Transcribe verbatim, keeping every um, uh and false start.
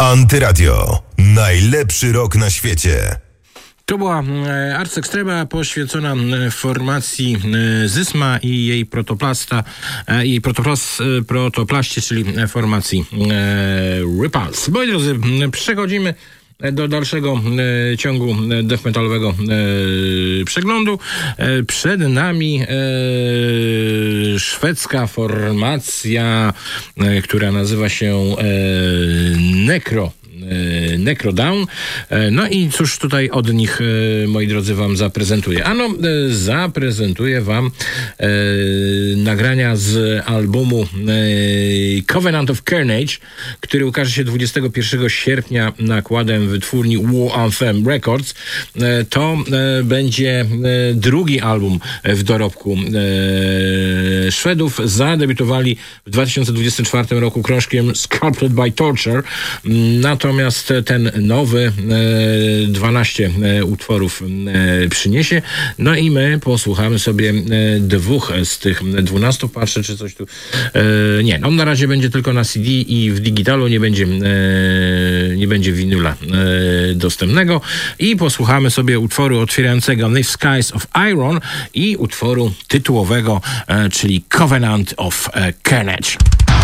Antyradio. Najlepszy rock na świecie. To była Ars Extrema poświęcona formacji Zysma i jej protoplasta, jej protoplas, protoplaście, czyli formacji Repulse. Moi drodzy, przechodzimy do dalszego e, ciągu death metalowego e, przeglądu. E, przed nami e, szwedzka formacja, e, która nazywa się e, Necro. Necrodown. No i cóż tutaj od nich, moi drodzy, wam zaprezentuję? Ano, zaprezentuję wam e, nagrania z albumu e, Covenant of Carnage, który ukaże się dwudziestego pierwszego sierpnia nakładem wytwórni War Anthem Records. E, to e, będzie e, drugi album w dorobku e, Szwedów. Zadebiutowali w dwa tysiące dwudziestym czwartym roku krążkiem Sculpted by Torture. Natomiast Natomiast ten nowy e, dwanaście e, utworów e, przyniesie. No i my posłuchamy sobie e, dwóch z tych dwunastu. Patrzę, czy coś tu... E, nie, on na razie będzie tylko na C D i w digitalu, nie będzie, e, nie będzie winula e, dostępnego. I posłuchamy sobie utworu otwierającego If Skies of Iron i utworu tytułowego, e, czyli Covenant of e, Carnage.